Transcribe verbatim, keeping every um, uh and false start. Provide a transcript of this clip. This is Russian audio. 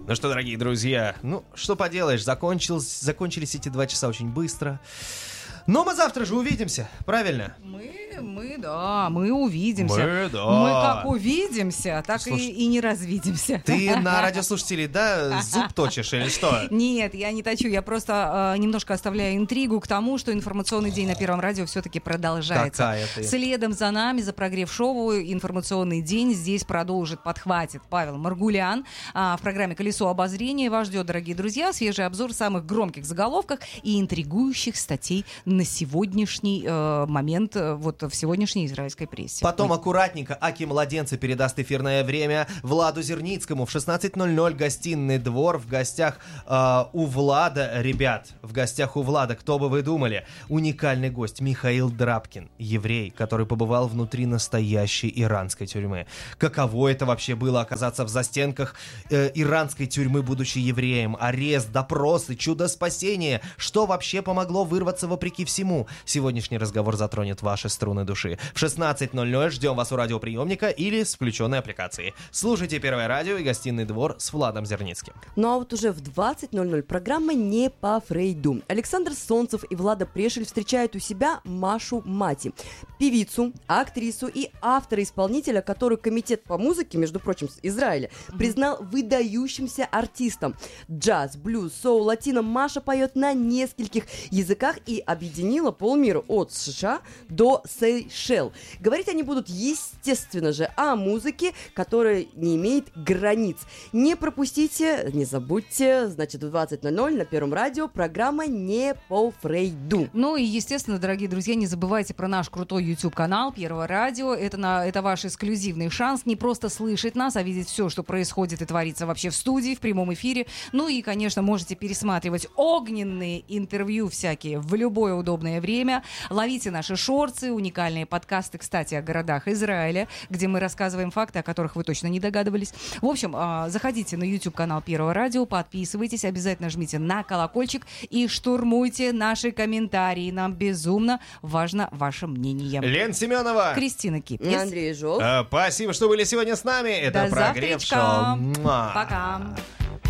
Ну что, дорогие друзья, ну что поделаешь, закончилось, закончились эти два часа очень быстро. Но мы завтра же увидимся, правильно? Мы, мы, да, мы увидимся. Мы, да. Мы как увидимся, так Слушай, и, и не развидимся. Ты на радиослушателей, да, зуб точишь или что? Нет, я не точу, я просто э, немножко оставляю интригу к тому, что информационный день на Первом радио все-таки продолжается. Какая ты? Следом за нами, за прогрев шоу, информационный день здесь продолжит, подхватит Павел Маргулян. А, в программе «Колесо обозрения» вас ждет, дорогие друзья, свежий обзор самых громких заголовков и интригующих статей на сегодняшний э, момент, э, вот в сегодняшней израильской прессе. Потом Ой. аккуратненько Аки Младенца передаст эфирное время Владу Зерницкому. В шестнадцать ноль ноль гостиный двор. В гостях э, у Влада, ребят, в гостях у Влада, кто бы вы думали, уникальный гость Михаил Драбкин, еврей, который побывал внутри настоящей иранской тюрьмы. Каково это вообще было оказаться в застенках э, иранской тюрьмы, будучи евреем? Арест, допросы, чудо спасения. Что вообще помогло вырваться вопреки всему? Сегодняшний разговор затронет ваши струны души. В шестнадцать ноль ноль ждем вас у радиоприемника или с включенной аппликацией. Слушайте Первое радио и гостиный двор с Владом Зерницким. Ну а вот уже в двадцать ноль ноль программа «Не по Фрейду». Александр Солнцев и Влада Прешель встречают у себя Машу Мати, певицу, актрису и автора-исполнителя, которую комитет по музыке, между прочим, с Израиля, признал выдающимся артистом. Джаз, блюз, соул, латино Маша поет на нескольких языках и объединила полмира от США до Сейшел. Говорить они будут, естественно же, о музыке, которая не имеет границ. Не пропустите, не забудьте, значит, в двадцать ноль ноль на Первом радио программа «Не по Фрейду». Ну и, естественно, дорогие друзья, не забывайте про наш крутой YouTube-канал Первого радио. Это, на, это ваш эксклюзивный шанс не просто слышать нас, а видеть все, что происходит и творится вообще в студии, в прямом эфире. Ну и, конечно, можете пересматривать огненные интервью всякие в любое удобное время. Ловите наши шорты, уникальные подкасты, кстати, о городах Израиля, где мы рассказываем факты, о которых вы точно не догадывались. В общем, заходите на YouTube-канал Первого радио, подписывайтесь, обязательно жмите на колокольчик и штурмуйте наши комментарии. Нам безумно важно ваше мнение. Лен Семенова, Кристина Кипнис, Андрей Жол. Э, спасибо, что были сегодня с нами. Это До прогрев завтрачка. шоу. Муа. Пока.